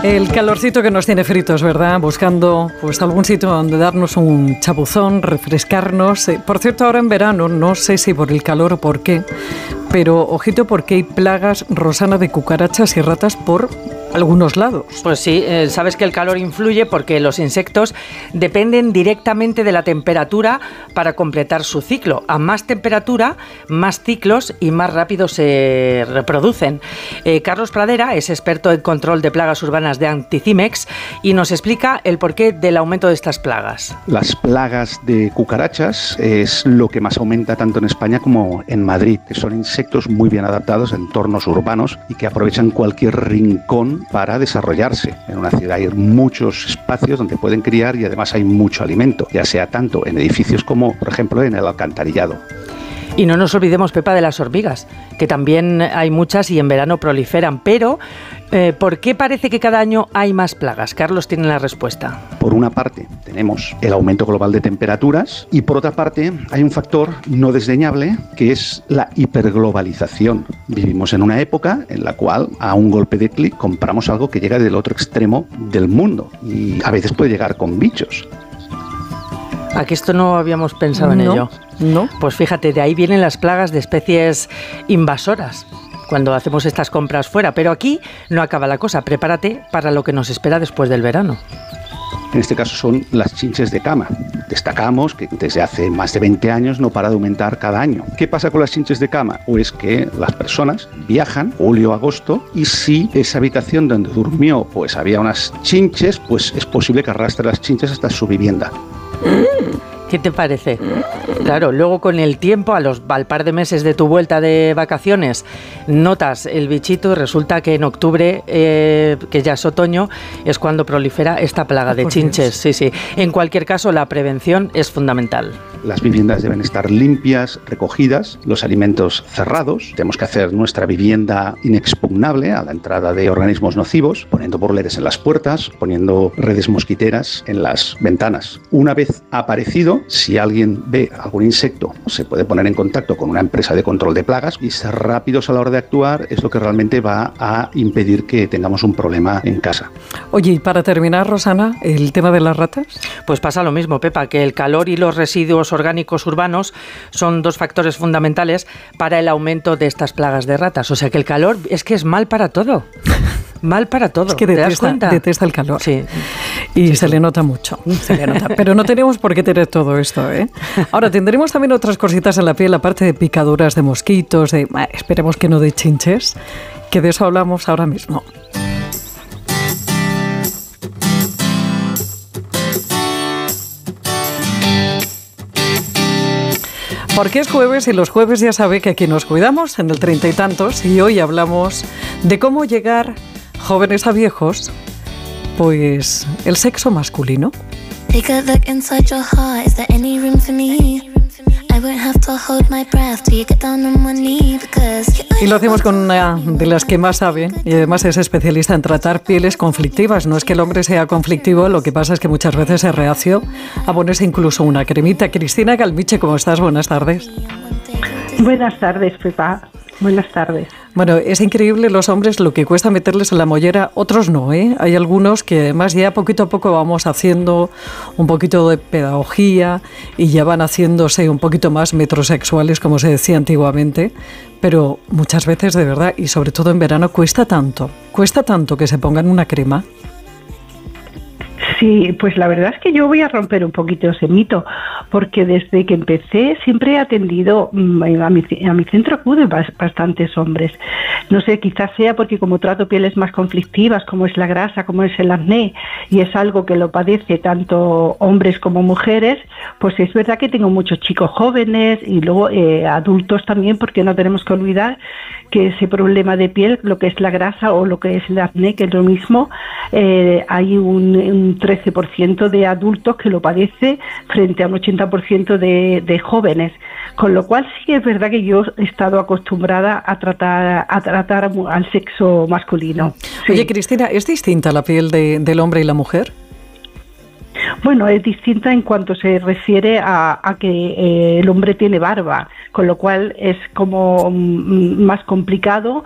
El calorcito que nos tiene fritos, ¿verdad? Buscando pues algún sitio donde darnos un chapuzón, refrescarnos. Por cierto, ahora en verano, no sé si por el calor o por qué, pero ojito porque hay plagas, Rosana, de cucarachas y ratas por algunos lados. Pues sí, sabes que el calor influye porque los insectos dependen directamente de la temperatura para completar su ciclo. A más temperatura, más ciclos y más rápido se reproducen. Carlos Pradera es experto en control de plagas urbanas de Anticimex y nos explica el porqué del aumento de estas plagas. Las plagas de cucarachas es lo que más aumenta tanto en España como en Madrid, que son insectos muy bien adaptados a entornos urbanos y que aprovechan cualquier rincón para desarrollarse. En una ciudad hay muchos espacios donde pueden criar y además hay mucho alimento, ya sea tanto en edificios como, por ejemplo, en el alcantarillado. Y no nos olvidemos, Pepa, de las hormigas, que también hay muchas y en verano proliferan. Pero, ¿por qué parece que cada año hay más plagas? Carlos tiene la respuesta. Por una parte, tenemos el aumento global de temperaturas y por otra parte, hay un factor no desdeñable que es la hiperglobalización. Vivimos en una época en la cual a un golpe de clic compramos algo que llega del otro extremo del mundo y a veces puede llegar con bichos. ¿A que esto no habíamos pensado en ello? No. Pues fíjate, de ahí vienen las plagas de especies invasoras cuando hacemos estas compras fuera. Pero aquí no acaba la cosa. Prepárate para lo que nos espera después del verano. En este caso son las chinches de cama. Destacamos que desde hace más de 20 años no para de aumentar cada año. ¿Qué pasa con las chinches de cama? Pues que las personas viajan julio, agosto y si esa habitación donde durmió pues había unas chinches, pues es posible que arrastre las chinches hasta su vivienda. ¿Qué te parece? Claro, luego con el tiempo, al par de meses de tu vuelta de vacaciones, notas el bichito y resulta que en octubre, que ya es otoño, es cuando prolifera esta plaga de chinches. Sí, sí. En cualquier caso, la prevención es fundamental. Las viviendas deben estar limpias, recogidas, los alimentos cerrados. Tenemos que hacer nuestra vivienda inexpugnable a la entrada de organismos nocivos, poniendo burleres en las puertas, poniendo redes mosquiteras en las ventanas. Una vez aparecido, si alguien ve algún insecto, se puede poner en contacto con una empresa de control de plagas y ser rápidos a la hora de actuar es lo que realmente va a impedir que tengamos un problema en casa. Oye, y para terminar, Rosana, el tema de las ratas. Pues pasa lo mismo, Pepa, que el calor y los residuos orgánicos urbanos son dos factores fundamentales para el aumento de estas plagas de ratas. O sea que el calor es que es mal para todo. Mal para todo. Es que detesta el calor. Sí. Y sí, se le nota mucho. Se le nota. Pero no tenemos por qué tener todo esto, ¿eh? Ahora, tendremos también otras cositas en la piel, aparte de picaduras de mosquitos, esperemos que no de chinches, que de eso hablamos ahora mismo. Porque es jueves y los jueves ya sabe que aquí nos cuidamos en el 30 y tantos y hoy hablamos de cómo llegar jóvenes a viejos, pues el sexo masculino. Y lo hacemos con una de las que más saben y además es especialista en tratar pieles conflictivas. No es que el hombre sea conflictivo, lo que pasa es que muchas veces es reacio a ponerse incluso una cremita. Cristina Galmiche, ¿cómo estás? Buenas tardes. Buenas tardes, Pepa. Buenas tardes. Bueno, es increíble los hombres lo que cuesta meterles en la mollera, otros no, ¿eh? Hay algunos que además ya poquito a poco vamos haciendo un poquito de pedagogía y ya van haciéndose un poquito más metrosexuales, como se decía antiguamente, pero muchas veces de verdad, y sobre todo en verano, cuesta tanto que se pongan una crema. Sí, pues la verdad es que yo voy a romper un poquito ese mito, porque desde que empecé siempre he atendido, a mi centro acuden bastantes hombres. No sé, quizás sea porque como trato pieles más conflictivas, como es la grasa, como es el acné, y es algo que lo padece tanto hombres como mujeres, pues es verdad que tengo muchos chicos jóvenes y luego adultos también, porque no tenemos que olvidar que ese problema de piel, lo que es la grasa o lo que es el acné, que es lo mismo, hay un 13% de adultos que lo padece frente a un 80% de jóvenes, con lo cual sí es verdad que yo he estado acostumbrada a tratar al sexo masculino. Sí. Oye, Cristina, ¿es distinta la piel del hombre y la mujer? Bueno, es distinta en cuanto se refiere a que el hombre tiene barba, con lo cual es como más complicado